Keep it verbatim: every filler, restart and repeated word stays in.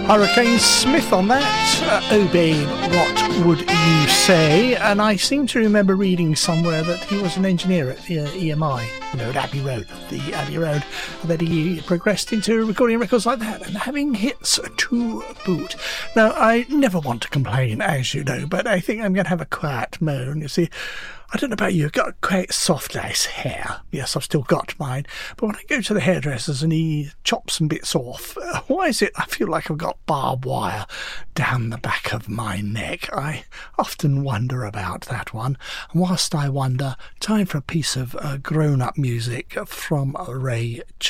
Hurricane Smith on that. Uh, oh babe, what would you say? And I seem to remember reading somewhere that he was an engineer at the uh, E M I, you know, at Abbey Road, the Abbey Road, and that he progressed into recording records like that and having hits to boot. Now, I never want to complain, as you know, but I think I'm going to have a quiet moan. You see, I don't know about you, I've got quite soft, nice hair. Yes, I've still got mine. But when I go to the hairdresser's and he chops some bits off, uh, why is it I feel like I've got barbed wire down the back of my neck? I often wonder about that one. And whilst I wonder, time for a piece of uh, grown-up music from Ray Charles.